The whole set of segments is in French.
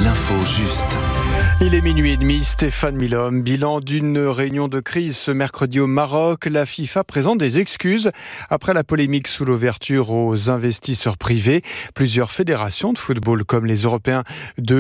l'info juste. Il est minuit et demi, Stéphane Milhomme. Bilan d'une réunion de crise ce mercredi au Maroc. La FIFA présente des excuses après la polémique sous l'ouverture aux investisseurs privés. Plusieurs fédérations de football, comme les Européens de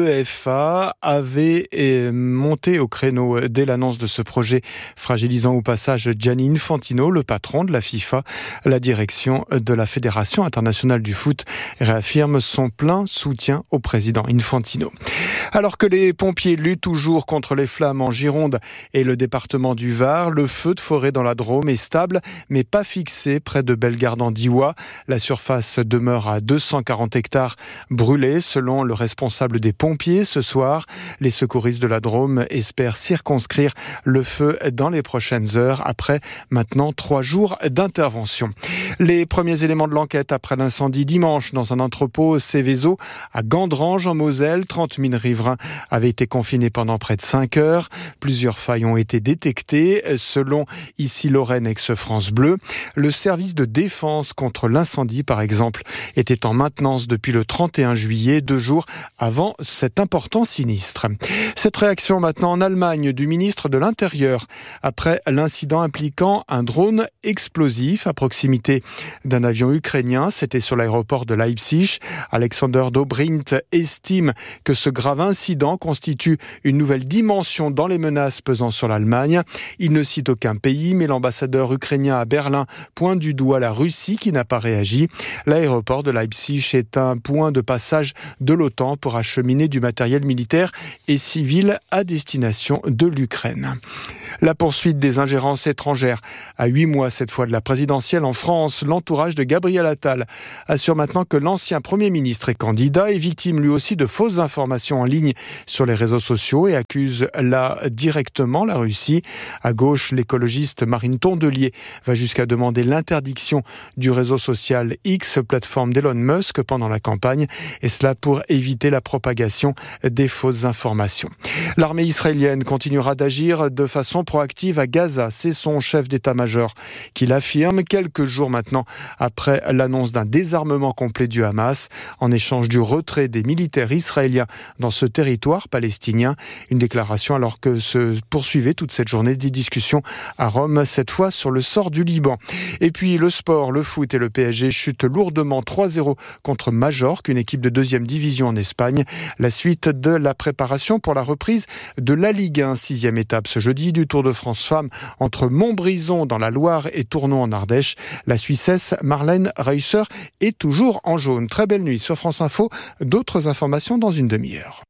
l'UEFA, avaient monté au créneau dès l'annonce de ce projet, fragilisant au passage Gianni Infantino, le patron de la FIFA. La direction de la Fédération internationale du foot réaffirme son plein soutien au président Infantino. Alors que les pompiers luttent toujours contre les flammes en Gironde et le département du Var, le feu de forêt dans la Drôme est stable, mais pas fixé près de Bellegarde en Diois. La surface demeure à 240 hectares brûlés, selon le responsable des pompiers. Ce soir, les secouristes de la Drôme espèrent circonscrire le feu dans les prochaines heures, après maintenant 3 jours d'intervention. Les premiers éléments de l'enquête après l'incendie dimanche dans un entrepôt Céveso à Gandrange en Moselle. 30 000 riverains avaient été confinés pendant près de 5 heures. Plusieurs failles ont été détectées, selon ici Lorraine ex-France Bleu. Le service de défense contre l'incendie, par exemple, était en maintenance depuis le 31 juillet, 2 jours avant cet important sinistre. Cette réaction maintenant en Allemagne du ministre de l'Intérieur après l'incident impliquant un drone explosif à proximité d'un avion ukrainien. C'était sur l'aéroport de Leipzig. Alexander Dobrindt estime que ce grave incident constitue une nouvelle dimension dans les menaces pesant sur l'Allemagne. Il ne cite aucun pays, mais l'ambassadeur ukrainien à Berlin pointe du doigt la Russie qui n'a pas réagi. L'aéroport de Leipzig est un point de passage de l'OTAN pour acheminer du matériel militaire et civil à destination de l'Ukraine. La poursuite des ingérences étrangères. À 8 mois cette fois de la présidentielle en France, l'entourage de Gabriel Attal assure maintenant que l'ancien Premier ministre est candidat et victime lui aussi de fausses informations en ligne sur les réseaux sociaux et accuse directement la Russie. À gauche, l'écologiste Marine Tondelier va jusqu'à demander l'interdiction du réseau social X, plateforme d'Elon Musk, pendant la campagne, et cela pour éviter la propagation des fausses informations. L'armée israélienne continuera d'agir de façon proactive à Gaza. C'est son chef d'état-major qui l'affirme quelques jours maintenant après l'annonce d'un désarmement complet du Hamas en échange du retrait des militaires israéliens dans ce territoire palestinien. Une déclaration alors que se poursuivait toute cette journée des discussions à Rome, cette fois sur le sort du Liban. Et puis le sport, le foot et le PSG chutent lourdement 3-0 contre Majorque, une équipe de 2e division en Espagne. La suite de la préparation pour la reprise de la Ligue 1, 6e étape ce jeudi du Tour de France Femmes entre Montbrison dans la Loire et Tournon en Ardèche. La Suissesse Marlène Reusser est toujours en jaune. Très belle nuit sur France Info. D'autres informations dans une demi-heure.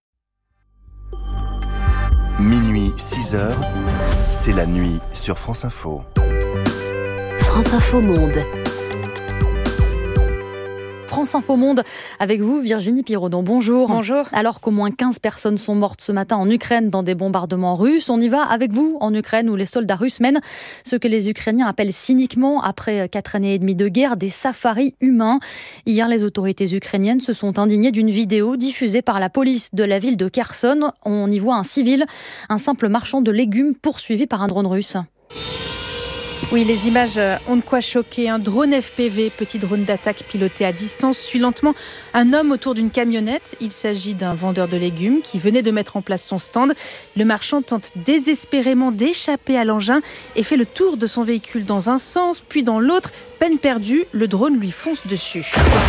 Minuit, 6 heures, c'est la nuit sur France Info. France Info Monde. France Info Monde, avec vous Virginie Piraudon, bonjour. Bonjour. Alors qu'au moins 15 personnes sont mortes ce matin en Ukraine dans des bombardements russes, on y va avec vous en Ukraine où les soldats russes mènent ce que les Ukrainiens appellent cyniquement, après 4 années et demie de guerre, des safaris humains. Hier, les autorités ukrainiennes se sont indignées d'une vidéo diffusée par la police de la ville de Kherson. On y voit un civil, un simple marchand de légumes poursuivi par un drone russe. Oui, les images ont de quoi choquer. Un drone FPV, petit drone d'attaque piloté à distance, suit lentement un homme autour d'une camionnette. Il s'agit d'un vendeur de légumes qui venait de mettre en place son stand. Le marchand tente désespérément d'échapper à l'engin et fait le tour de son véhicule dans un sens, puis dans l'autre. Peine perdue, le drone lui fonce dessus.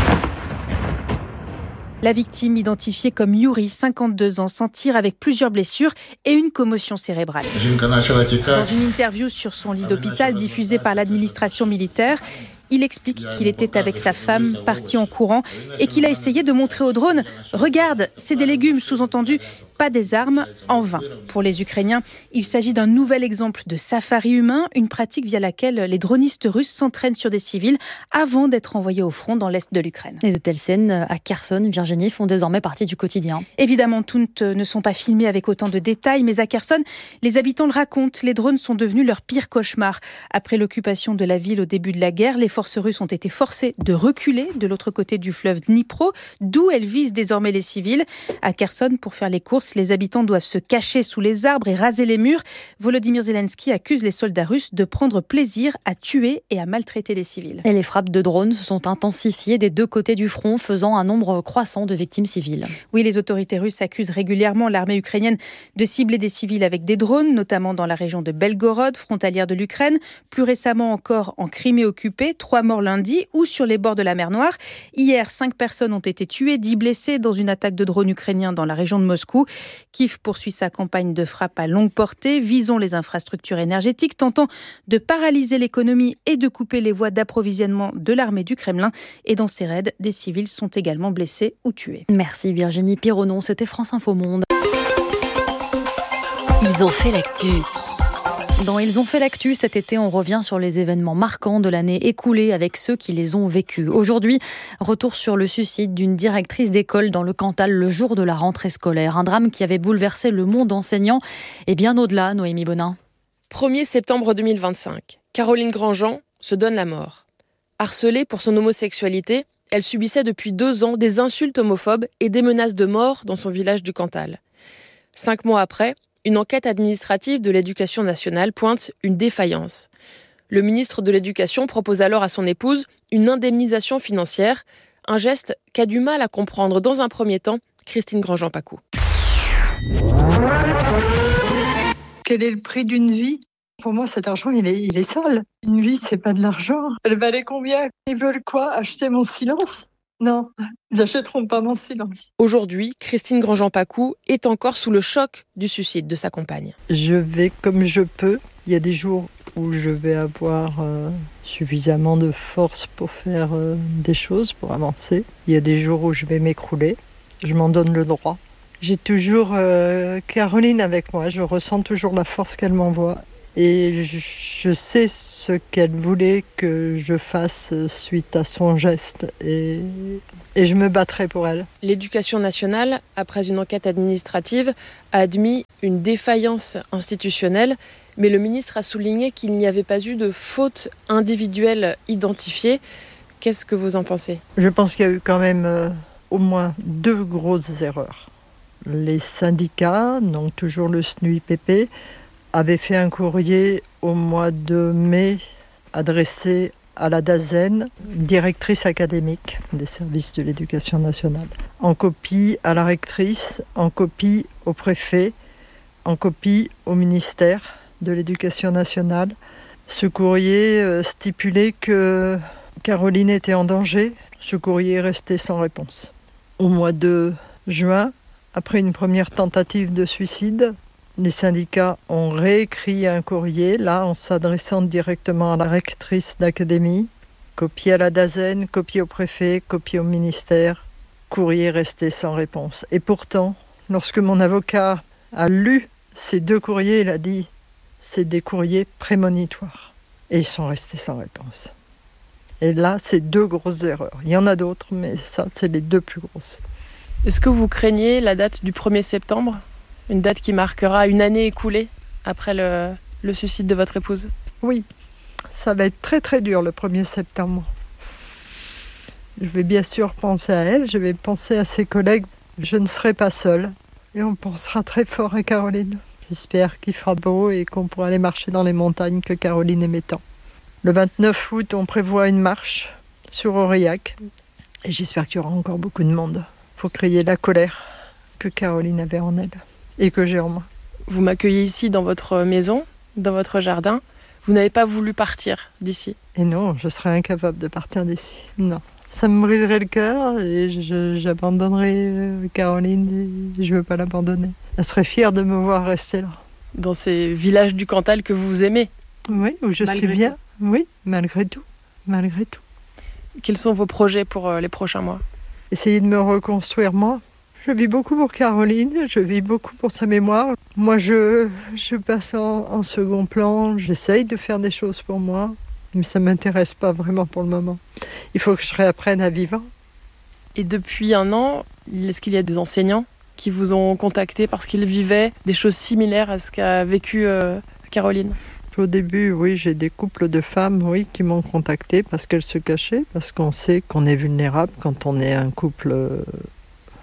La victime, identifiée comme Yuri, 52 ans, s'en tire avec plusieurs blessures et une commotion cérébrale. Dans une interview sur son lit d'hôpital diffusée par l'administration militaire, il explique qu'il était avec sa femme, parti en courant, et qu'il a essayé de montrer au drone « Regarde, c'est des légumes », sous-entendu « pas des armes », en vain. Pour les Ukrainiens, il s'agit d'un nouvel exemple de safari humain, une pratique via laquelle les dronistes russes s'entraînent sur des civils avant d'être envoyés au front dans l'est de l'Ukraine. Et de telles scènes à Kherson, Virginie, font désormais partie du quotidien. Évidemment, toutes ne sont pas filmées avec autant de détails, mais à Kherson, les habitants le racontent, les drones sont devenus leur pire cauchemar. Après l'occupation de la ville au début de la guerre, les forces russes ont été forcées de reculer de l'autre côté du fleuve Dnipro, d'où elles visent désormais les civils. À Kherson, pour faire les courses, Russe. Les habitants doivent se cacher sous les arbres et raser les murs. Volodymyr Zelensky accuse les soldats russes de prendre plaisir à tuer et à maltraiter des civils. Et les frappes de drones se sont intensifiées des deux côtés du front, faisant un nombre croissant de victimes civiles. Oui, les autorités russes accusent régulièrement l'armée ukrainienne de cibler des civils avec des drones, notamment dans la région de Belgorod, frontalière de l'Ukraine. Plus récemment encore en Crimée occupée, 3 morts lundi, ou sur les bords de la mer Noire. Hier, 5 personnes ont été tuées, 10 blessés dans une attaque de drones ukrainiens dans la région de Moscou. Kiev poursuit sa campagne de frappe à longue portée, visant les infrastructures énergétiques, tentant de paralyser l'économie et de couper les voies d'approvisionnement de l'armée du Kremlin. Et dans ces raids, des civils sont également blessés ou tués. Merci Virginie Pironon, c'était France Info Monde. Ils ont fait l'actu. Dans Ils ont fait l'actu, cet été, on revient sur les événements marquants de l'année écoulée avec ceux qui les ont vécus. Aujourd'hui, retour sur le suicide d'une directrice d'école dans le Cantal le jour de la rentrée scolaire. Un drame qui avait bouleversé le monde enseignant et bien au-delà, Noémie Bonin. 1er septembre 2025, Caroline Grandjean se donne la mort. Harcelée pour son homosexualité, elle subissait depuis 2 ans des insultes homophobes et des menaces de mort dans son village du Cantal. 5 mois après, une enquête administrative de l'Éducation nationale pointe une défaillance. Le ministre de l'Éducation propose alors à son épouse une indemnisation financière, un geste qu'a du mal à comprendre dans un premier temps Christine Grandjean-Pacou. Quel est le prix d'une vie ? Pour moi, cet argent, il est sale. Une vie, c'est pas de l'argent. Elle valait combien ? Ils veulent quoi ? Acheter mon silence ? Non, ils n'achèteront pas mon silence. Aujourd'hui, Christine Grandjean-Pacou est encore sous le choc du suicide de sa compagne. Je vais comme je peux. Il y a des jours où je vais avoir suffisamment de force pour faire des choses, pour avancer. Il y a des jours où je vais m'écrouler. Je m'en donne le droit. J'ai toujours Caroline avec moi. Je ressens toujours la force qu'elle m'envoie. Et je sais ce qu'elle voulait que je fasse suite à son geste et je me battrai pour elle. L'Éducation nationale, après une enquête administrative, a admis une défaillance institutionnelle, mais le ministre a souligné qu'il n'y avait pas eu de faute individuelle identifiée. Qu'est-ce que vous en pensez ? Je pense qu'il y a eu quand même au moins 2 grosses erreurs. Les syndicats, donc toujours le SNUIPP, avait fait un courrier au mois de mai adressé à la DAZEN, directrice académique des services de l'éducation nationale, en copie à la rectrice, en copie au préfet, en copie au ministère de l'éducation nationale. Ce courrier stipulait que Caroline était en danger. Ce courrier est resté sans réponse. Au mois de juin, après une première tentative de suicide, les syndicats ont réécrit un courrier, là, en s'adressant directement à la rectrice d'académie, copie à la DAZEN, copie au préfet, copie au ministère, courrier resté sans réponse. Et pourtant, lorsque mon avocat a lu ces 2 courriers, il a dit « c'est des courriers prémonitoires ». Et ils sont restés sans réponse. Et là, c'est 2 grosses erreurs. Il y en a d'autres, mais ça, c'est les 2 plus grosses. Est-ce que vous craignez la date du 1er septembre ? Une date qui marquera une année écoulée après le suicide de votre épouse ? Oui, ça va être très très dur le 1er septembre. Je vais bien sûr penser à elle, je vais penser à ses collègues. Je ne serai pas seule et on pensera très fort à Caroline. J'espère qu'il fera beau et qu'on pourra aller marcher dans les montagnes que Caroline aimait tant. Le 29 août, on prévoit une marche sur Aurillac et j'espère qu'il y aura encore beaucoup de monde pour crier la colère que Caroline avait en elle. Et que j'ai en moi. Vous m'accueillez ici dans votre maison, dans votre jardin. Vous n'avez pas voulu partir d'ici ? Et non, je serais incapable de partir d'ici. Non, ça me briserait le cœur et j'abandonnerais Caroline et je ne veux pas l'abandonner. Elle serait fière de me voir rester là. Dans ces villages du Cantal que vous aimez ? Oui, où je suis bien. Oui, malgré tout. Malgré tout. Quels sont vos projets pour les prochains mois ? Essayer de me reconstruire moi. Je vis beaucoup pour Caroline, je vis beaucoup pour sa mémoire. Moi, je passe en second plan, j'essaye de faire des choses pour moi, mais ça ne m'intéresse pas vraiment pour le moment. Il faut que je réapprenne à vivre. Et depuis 1 an, est-ce qu'il y a des enseignants qui vous ont contacté parce qu'ils vivaient des choses similaires à ce qu'a vécu Caroline ? Au début, oui, j'ai des couples de femmes qui m'ont contacté parce qu'elles se cachaient, parce qu'on sait qu'on est vulnérable quand on est un couple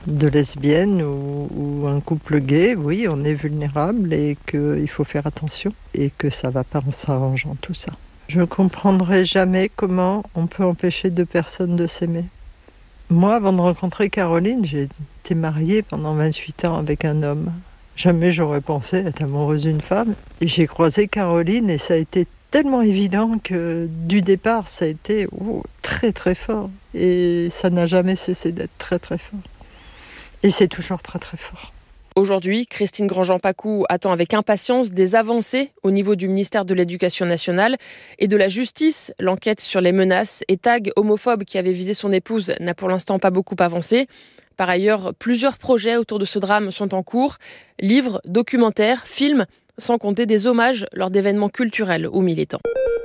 de lesbiennes ou un couple gay, oui, on est vulnérable et qu'il faut faire attention et que ça ne va pas en s'arrangeant tout ça. Je ne comprendrai jamais comment on peut empêcher deux personnes de s'aimer. Moi, avant de rencontrer Caroline, j'ai été mariée pendant 28 ans avec un homme. Jamais j'aurais pensé être amoureuse d'une femme. Et j'ai croisé Caroline et ça a été tellement évident que du départ, ça a été très très fort. Et ça n'a jamais cessé d'être très très fort. Et c'est toujours très très fort. Aujourd'hui, Christine Grandjean-Pacou attend avec impatience des avancées au niveau du ministère de l'Éducation nationale et de la Justice. L'enquête sur les menaces et tags homophobes qui avaient visé son épouse n'a pour l'instant pas beaucoup avancé. Par ailleurs, plusieurs projets autour de ce drame sont en cours. Livres, documentaires, films, sans compter des hommages lors d'événements culturels ou militants.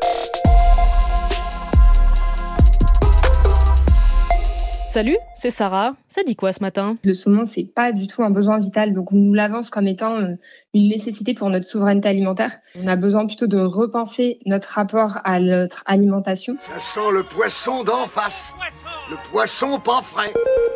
Salut, c'est Sarah. Ça dit quoi ce matin ? Le saumon, c'est pas du tout un besoin vital, donc on nous l'avance comme étant une nécessité pour notre souveraineté alimentaire. On a besoin plutôt de repenser notre rapport à notre alimentation. Ça sent le poisson d'en face, le poisson pas frais.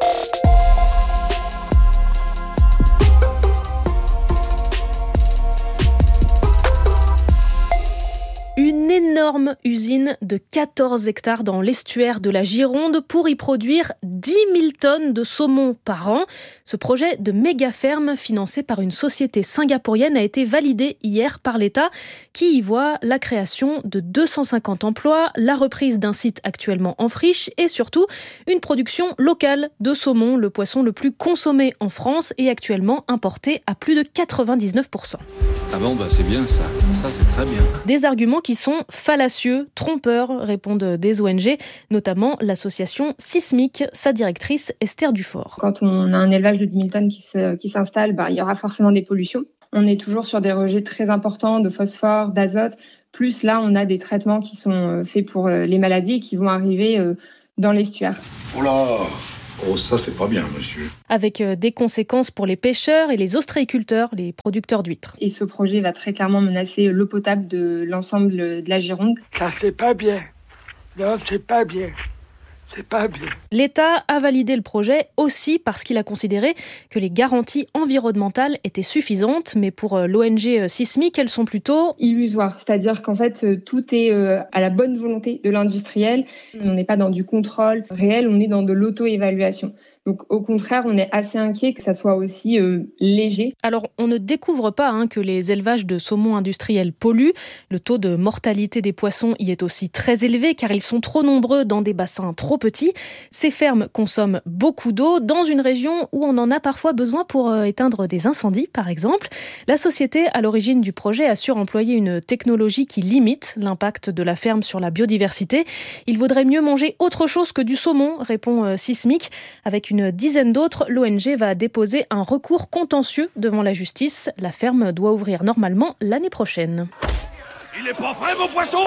Une énorme usine de 14 hectares dans l'estuaire de la Gironde pour y produire 10 000 tonnes de saumon par an. Ce projet de méga-ferme financé par une société singapourienne a été validé hier par l'État qui y voit la création de 250 emplois, la reprise d'un site actuellement en friche et surtout une production locale de saumon, le poisson le plus consommé en France et actuellement importé à plus de 99%. Ah bon, c'est bien ça. Ça, c'est très bien. Des arguments qui sont fallacieux, trompeurs, répondent des ONG, notamment l'association Sismic, sa directrice Esther Dufort. Quand on a un élevage de 10 000 tonnes qui s'installe, il y aura forcément des pollutions. On est toujours sur des rejets très importants de phosphore, d'azote. Plus là, on a des traitements qui sont faits pour les maladies et qui vont arriver dans l'estuaire. Oh là! Oh, ça, c'est pas bien, monsieur. Avec des conséquences pour les pêcheurs et les ostréiculteurs, les producteurs d'huîtres. Et ce projet va très clairement menacer l'eau potable de l'ensemble de la Gironde. Ça, c'est pas bien. Non, c'est pas bien. C'est pas bien. L'État a validé le projet aussi parce qu'il a considéré que les garanties environnementales étaient suffisantes, mais pour l'ONG Sismic, elles sont plutôt illusoires. C'est-à-dire qu'en fait, tout est à la bonne volonté de l'industriel. On n'est pas dans du contrôle réel, on est dans de l'auto-évaluation. Donc au contraire, on est assez inquiet que ça soit aussi léger. Alors on ne découvre pas que les élevages de saumon industriels polluent. Le taux de mortalité des poissons y est aussi très élevé car ils sont trop nombreux dans des bassins trop petits. Ces fermes consomment beaucoup d'eau dans une région où on en a parfois besoin pour éteindre des incendies par exemple. La société à l'origine du projet assure employer une technologie qui limite l'impact de la ferme sur la biodiversité. Il vaudrait mieux manger autre chose que du saumon, répond Sismic. Avec une dizaine d'autres, l'ONG va déposer un recours contentieux devant la justice. La ferme doit ouvrir normalement l'année prochaine. Il est pas frais, mon poisson!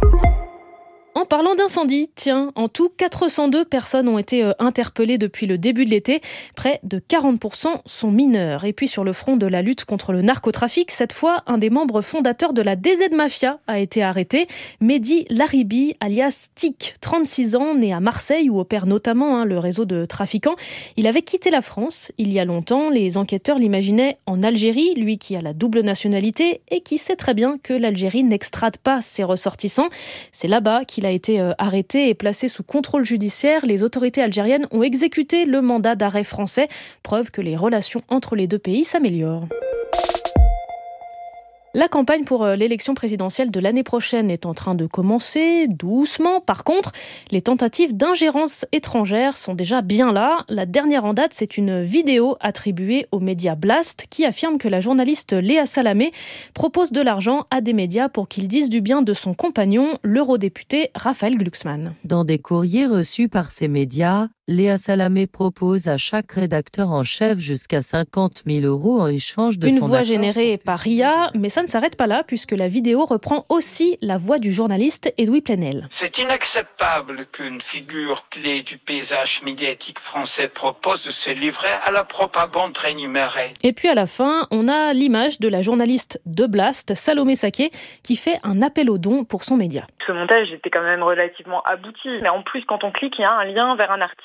En parlant d'incendie, tiens, en tout, 402 personnes ont été interpellées depuis le début de l'été. Près de 40% sont mineurs. Et puis sur le front de la lutte contre le narcotrafic, cette fois, un des membres fondateurs de la DZ Mafia a été arrêté. Mehdi Laribi, alias Tic, 36 ans, né à Marseille, où opère notamment le réseau de trafiquants. Il avait quitté la France il y a longtemps. Les enquêteurs l'imaginaient en Algérie, lui qui a la double nationalité et qui sait très bien que l'Algérie n'extrade pas ses ressortissants. C'est là-bas qu'il a été arrêté et placé sous contrôle judiciaire. Les autorités algériennes ont exécuté le mandat d'arrêt français, preuve que les relations entre les deux pays s'améliorent. La campagne pour l'élection présidentielle de l'année prochaine est en train de commencer doucement. Par contre, les tentatives d'ingérence étrangère sont déjà bien là. La dernière en date, c'est une vidéo attribuée aux médias Blast qui affirme que la journaliste Léa Salamé propose de l'argent à des médias pour qu'ils disent du bien de son compagnon, l'eurodéputé Raphaël Glucksmann. Dans des courriers reçus par ces médias, Léa Salamé propose à chaque rédacteur en chef jusqu'à 50 000 € en échange de son accord. Une voix générée par RIA, mais ça ne s'arrête pas là puisque la vidéo reprend aussi la voix du journaliste Edoui Plenel. C'est inacceptable qu'une figure clé du paysage médiatique français propose de se livrer à la propagande rémunérée. Et puis à la fin, on a l'image de la journaliste de Blast, Salomé Saké, qui fait un appel aux dons pour son média. Ce montage était quand même relativement abouti, mais en plus quand on clique, il y a un lien vers un article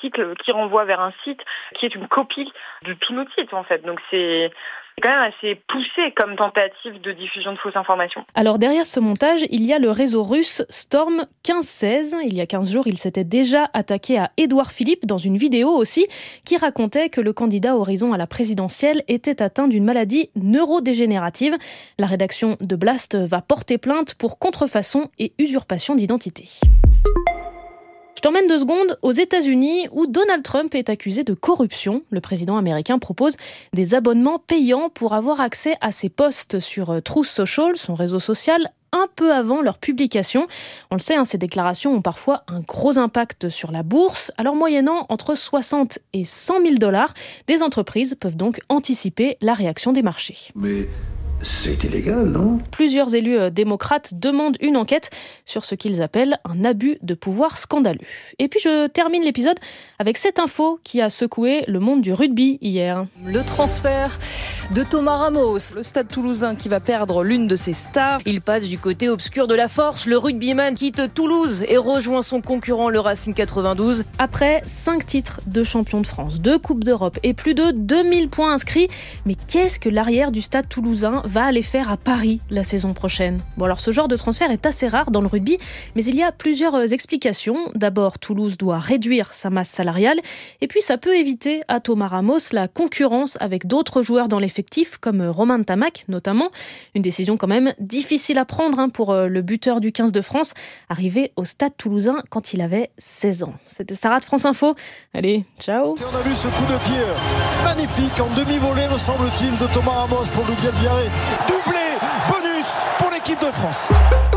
article qui renvoie vers un site qui est une copie de tout notre site en fait. Donc c'est quand même assez poussé comme tentative de diffusion de fausses informations. Alors derrière ce montage, il y a le réseau russe Storm 1516. Il y a 15 jours, il s'était déjà attaqué à Édouard Philippe dans une vidéo aussi, qui racontait que le candidat Horizon à la présidentielle était atteint d'une maladie neurodégénérative. La rédaction de Blast va porter plainte pour contrefaçon et usurpation d'identité. Je t'emmène 2 secondes aux États-Unis où Donald Trump est accusé de corruption. Le président américain propose des abonnements payants pour avoir accès à ses posts sur Truth Social, son réseau social, un peu avant leur publication. On le sait, ces déclarations ont parfois un gros impact sur la bourse. Alors moyennant entre 60 et 100 000 $, des entreprises peuvent donc anticiper la réaction des marchés. Mais c'est illégal, non ? Plusieurs élus démocrates demandent une enquête sur ce qu'ils appellent un abus de pouvoir scandaleux. Et puis je termine l'épisode avec cette info qui a secoué le monde du rugby hier. Le transfert de Thomas Ramos, le Stade Toulousain qui va perdre l'une de ses stars. Il passe du côté obscur de la force. Le rugbyman quitte Toulouse et rejoint son concurrent le Racing 92. Après 5 titres de champion de France, 2 Coupes d'Europe et plus de 2000 points inscrits. Mais qu'est-ce que l'arrière du Stade Toulousain va aller faire à Paris la saison prochaine? Bon, alors ce genre de transfert est assez rare dans le rugby, mais il y a plusieurs explications. D'abord, Toulouse doit réduire sa masse salariale, et puis ça peut éviter à Thomas Ramos la concurrence avec d'autres joueurs dans l'effectif, comme Romain Ntamack notamment. Une décision quand même difficile à prendre pour le buteur du 15 de France, arrivé au Stade Toulousain quand il avait 16 ans. C'était Sarah de France Info. Allez, ciao. Et on a vu ce coup de pied magnifique en demi-volée, me semble-t-il, de Thomas Ramos pour le Galviaré. Doublé, bonus pour l'équipe de France.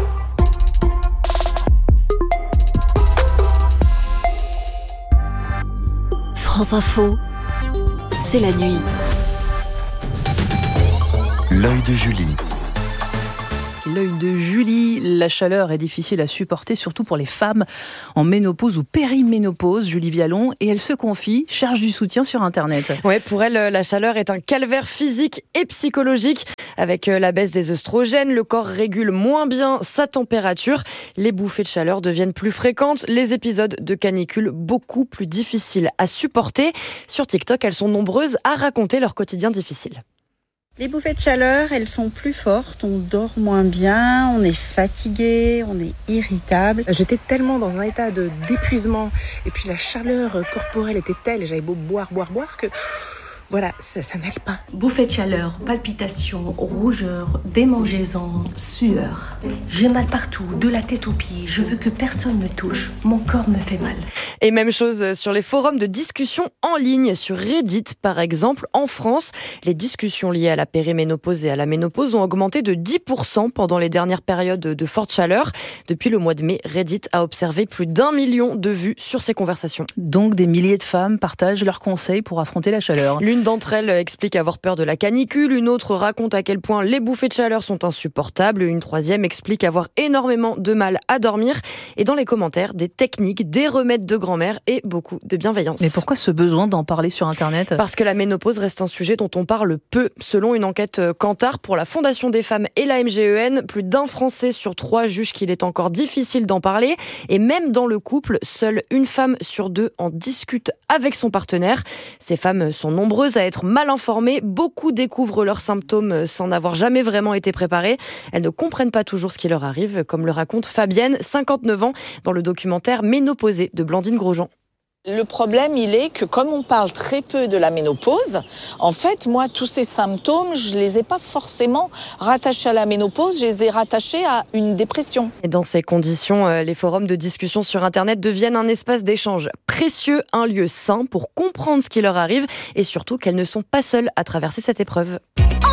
France Info, c'est la nuit. L'œil de Julie. L'œil de Julie, la chaleur est difficile à supporter, surtout pour les femmes en ménopause ou périménopause. Julie Vialon, et elle se confie, cherche du soutien sur Internet. Ouais, pour elle, la chaleur est un calvaire physique et psychologique. Avec la baisse des œstrogènes, le corps régule moins bien sa température. Les bouffées de chaleur deviennent plus fréquentes. Les épisodes de canicule beaucoup plus difficiles à supporter. Sur TikTok, elles sont nombreuses à raconter leur quotidien difficile. Les bouffées de chaleur, elles sont plus fortes, on dort moins bien, on est fatigué, on est irritable. J'étais tellement dans un état d'épuisement et puis la chaleur corporelle était telle et j'avais beau boire que... Voilà, ça n'aille pas. Bouffée de chaleur, palpitations, rougeur, démangeaisons, sueur. J'ai mal partout, de la tête aux pieds. Je veux que personne me touche. Mon corps me fait mal. Et même chose sur les forums de discussion en ligne. Sur Reddit, par exemple, en France, les discussions liées à la périménopause et à la ménopause ont augmenté de 10% pendant les dernières périodes de forte chaleur. Depuis le mois de mai, Reddit a observé plus d'1 million de vues sur ces conversations. Donc des milliers de femmes partagent leurs conseils pour affronter la chaleur. L'une d'entre elles explique avoir peur de la canicule, une autre raconte à quel point les bouffées de chaleur sont insupportables, une troisième explique avoir énormément de mal à dormir, et dans les commentaires, des techniques, des remèdes de grand-mère et beaucoup de bienveillance. Mais pourquoi ce besoin d'en parler sur Internet ? Parce que la ménopause reste un sujet dont on parle peu. Selon une enquête Kantar pour la Fondation des femmes et la MGEN, plus d'1 Français sur 3 juge qu'il est encore difficile d'en parler, et même dans le couple, seule une femme sur 2 en discute avec son partenaire. Ces femmes sont nombreuses à être mal informées, beaucoup découvrent leurs symptômes sans n'avoir jamais vraiment été préparées. Elles ne comprennent pas toujours ce qui leur arrive, comme le raconte Fabienne, 59 ans, dans le documentaire Ménopausée de Blandine Grosjean. Le problème, il est que comme on parle très peu de la ménopause, en fait, moi, tous ces symptômes, je les ai pas forcément rattachés à la ménopause, je les ai rattachés à une dépression. Et dans ces conditions, les forums de discussion sur Internet deviennent un espace d'échange précieux, un lieu sain pour comprendre ce qui leur arrive et surtout qu'elles ne sont pas seules à traverser cette épreuve.